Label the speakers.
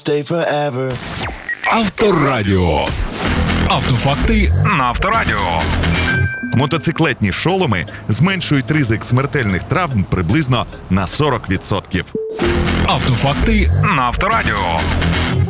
Speaker 1: Stay forever.
Speaker 2: Авторадіо. Автофакти на Авторадіо.
Speaker 3: Мотоциклетні шоломи зменшують ризик смертельних травм приблизно на 40%.
Speaker 2: Автофакти на Авторадіо.